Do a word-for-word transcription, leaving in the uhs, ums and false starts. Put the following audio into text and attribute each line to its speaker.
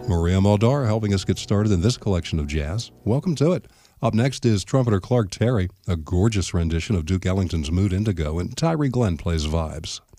Speaker 1: Maria Muldaur helping us get started in this collection of jazz. Welcome to it. Up next is trumpeter Clark Terry, a gorgeous rendition of Duke Ellington's Mood Indigo, and Tyree Glenn plays vibes.